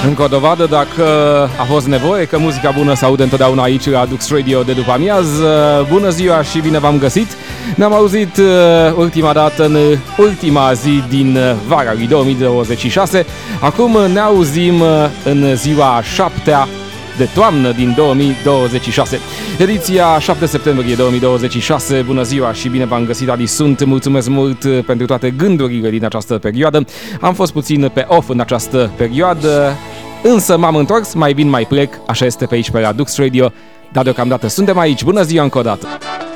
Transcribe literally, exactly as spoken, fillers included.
Încă o dovadă, dacă a fost nevoie, că muzica bună se aude întotdeauna aici la Dux Radio de după amiază. Bună ziua și bine v-am găsit! Ne-am auzit uh, ultima dată în ultima zi din vara lui două mii douăzeci și șase. Acum ne auzim uh, în ziua șaptea de toamnă din două mii douăzeci și șase. Ediția șapte septembrie două mii douăzeci și șase. Bună ziua și bine v-am găsit, Ali sunt. Mulțumesc mult pentru toate gândurile din această perioadă. Am fost puțin pe off în această perioadă, însă m-am întors, mai vin, mai plec. Așa este pe aici pe la Dux Radio. Dar deocamdată suntem aici. Bună ziua încă o dată!